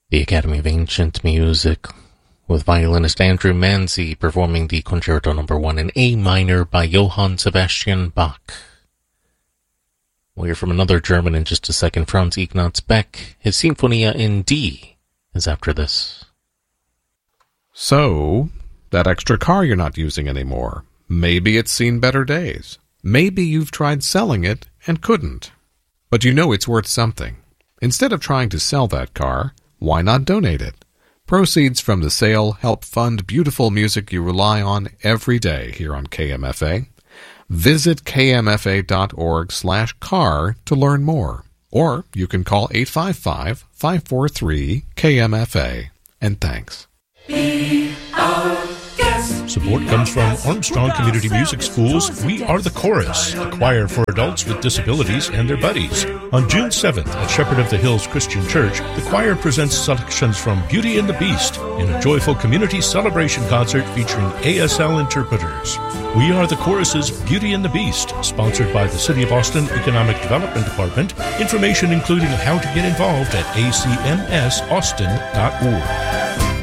The Academy of Ancient Music, with violinist Andrew Manzi performing the Concerto No. 1 in A minor by Johann Sebastian Bach. We'll hear from another German in just a second, Franz Ignaz Beck. His Sinfonia in D is after this. So, that extra car you're not using anymore, maybe it's seen better days. Maybe you've tried selling it and couldn't. But you know it's worth something. Instead of trying to sell that car, why not donate it? Proceeds from the sale help fund beautiful music you rely on every day here on KMFA. Visit kmfa.org/car to learn more. Or you can call 855-543-KMFA. And thanks. Be our guest. Support comes from Armstrong Community Music School's We Are the Chorus, a choir for adults with disabilities and their buddies. On June 7th at Shepherd of the Hills Christian Church, the choir presents selections from Beauty and the Beast in a joyful community celebration concert featuring ASL interpreters. We Are the Chorus's Beauty and the Beast, sponsored by the City of Austin Economic Development Department. Information including how to get involved at acmsaustin.org.